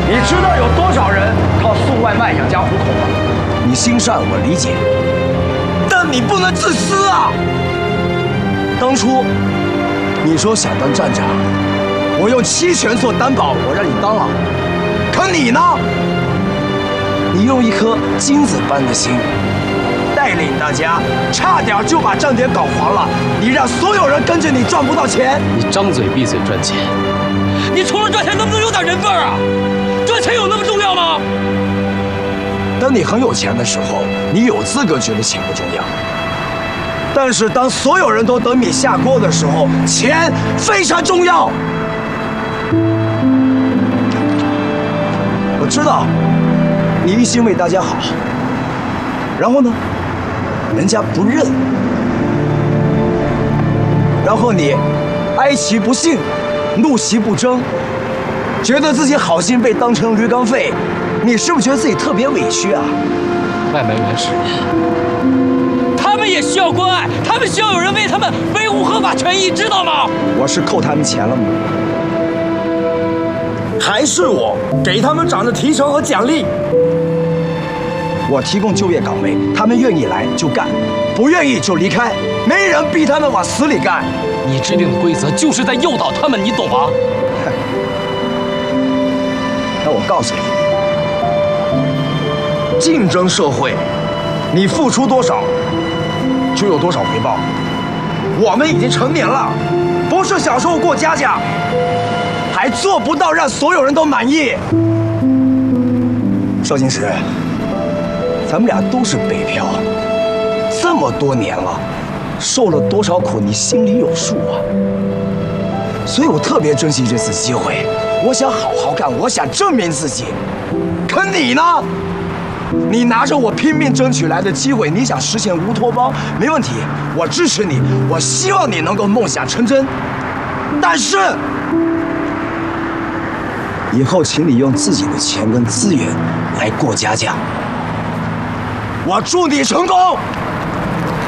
你知道有多少人靠送外卖养家糊口吗？ 你心善我理解，但你不能自私啊！当初你说想当站长，我用7权做担保，我让你当了。可你呢？你用一颗金子般的心，带领大家，差点就把站点搞黄了。你让所有人跟着你赚不到钱。 你张嘴闭嘴赚钱，你除了赚钱能不能有点人份啊？赚钱有那么重要吗？ 当你很有钱的时候，你有资格觉得钱不重要。但是当所有人都等米下锅的时候，钱非常重要。我知道你一心为大家好，然后呢，人家不认，然后你哀其不幸，怒其不争，觉得自己好心被当成驴肝肺，你是不是觉得自己特别委屈啊？ 外卖员是人，他们也需要关爱，他们需要有人为他们维护合法权益，知道吗？ 我是扣他们钱了吗？还是我给他们涨着提成和奖励？我提供就业岗位，他们愿意来就干，不愿意就离开，没人逼他们往死里干。 你制定的规则就是在诱导他们，你懂吗？ 那我告诉你，竞争社会，你付出多少，就有多少回报。我们已经成年了，不是小时候过家家，还做不到让所有人都满意。邵金石，咱们俩都是北漂，这么多年了，受了多少苦，你心里有数啊。所以我特别珍惜这次机会，我想好好干，我想证明自己。可你呢？你拿着我拼命争取来的机会，你想实现乌托邦，没问题，我支持你，我希望你能够梦想成真。但是，以后请你用自己的钱跟资源来过家家。我祝你成功。